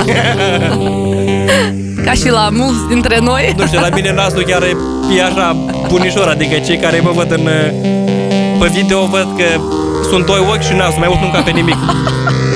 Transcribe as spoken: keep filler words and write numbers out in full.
Ca și la mulți dintre noi. Nu știu, la mine nasul chiar e, e așa bunișor, adică cei care mă văd în, pe video văd că sunt doi ochi și nasul, mai mult nu cape nimic.